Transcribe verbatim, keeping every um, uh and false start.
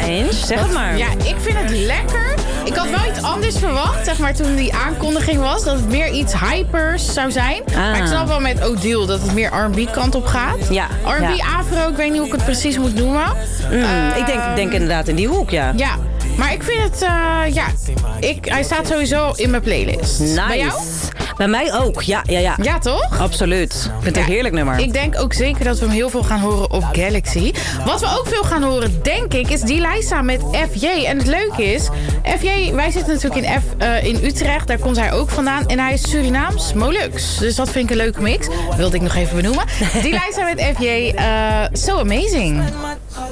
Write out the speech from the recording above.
eens. Zeg het maar. Ja, ik vind het lekker. Ik had wel iets anders verwacht, zeg maar, toen die aankondiging was. Dat het meer iets hypers zou zijn. Ah. Maar ik snap wel met Odile dat het meer R en B kant op gaat. Ja, R en B ja. afro, ik weet niet hoe ik het precies moet noemen. Mm, Uh, ik denk, denk inderdaad in die hoek, ja. Ja, maar ik vind het, uh, ja, ik, hij staat sowieso in mijn playlist. Nice. Bij jou? Bij mij ook, ja, ja, ja. Ja, toch? Absoluut. Ik vind het Ja, een heerlijk nummer. Ik denk ook zeker dat we hem heel veel gaan horen op Galaxy. Wat we ook veel gaan horen, denk ik, is die lijst samen met F J. En het leuke is, F J, wij zitten natuurlijk in, F, uh, in Utrecht. Daar komt hij ook vandaan. En hij is Surinaams Molux. Dus dat vind ik een leuke mix. Wilde ik nog even benoemen. Die lijst samen met F J, uh, so amazing.